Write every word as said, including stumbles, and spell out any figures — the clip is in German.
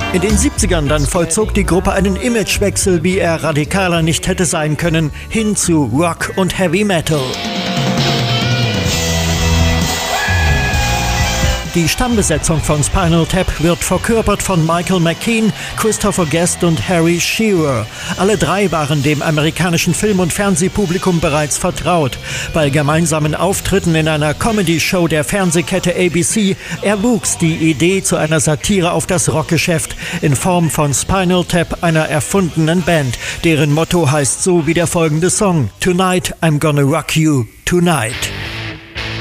In den siebzigern dann vollzog die Gruppe einen Imagewechsel, wie er radikaler nicht hätte sein können, hin zu Rock und Heavy Metal. Die Stammbesetzung von Spinal Tap wird verkörpert von Michael McKean, Christopher Guest und Harry Shearer. Alle drei waren dem amerikanischen Film- und Fernsehpublikum bereits vertraut. Bei gemeinsamen Auftritten in einer Comedy-Show der Fernsehkette A B C erwuchs die Idee zu einer Satire auf das Rockgeschäft in Form von Spinal Tap, einer erfundenen Band. Deren Motto heißt so wie der folgende Song: Tonight I'm gonna rock you tonight.